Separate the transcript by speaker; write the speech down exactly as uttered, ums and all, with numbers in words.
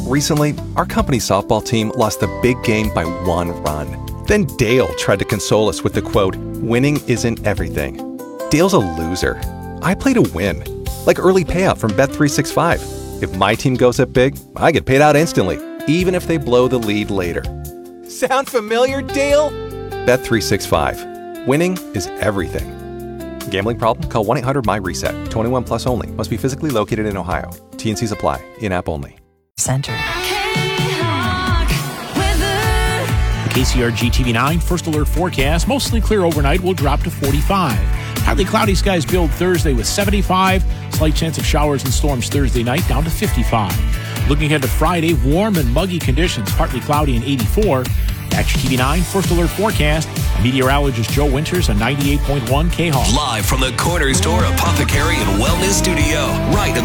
Speaker 1: Recently, our company softball team lost the big game by one run. Then Dale tried to console us with the quote, "Winning isn't everything." Dale's a loser. I play to win. Like early payout from Bet three sixty-five. If my team goes up big, I get paid out instantly, even if they blow the lead later. Sound familiar, Dale? Bet three sixty-five. Winning is everything. Gambling problem? Call one eight hundred M Y reset. twenty-one plus only. Must be physically located in Ohio. T N Cs apply. In-app only.
Speaker 2: Center.
Speaker 3: K C R G T V nine First Alert forecast. Mostly clear overnight. Will drop to forty-five. Partly cloudy skies build Thursday with seventy-five. Slight chance of showers and storms Thursday night down to fifty-five. Looking ahead to Friday, warm and muggy conditions. Partly cloudy and eighty-four. That's your T V nine First Alert forecast. Meteorologist Joe Winters on ninety-eight point one K Hall.
Speaker 4: Live from the Corner Store Apothecary and Wellness Studio. Right in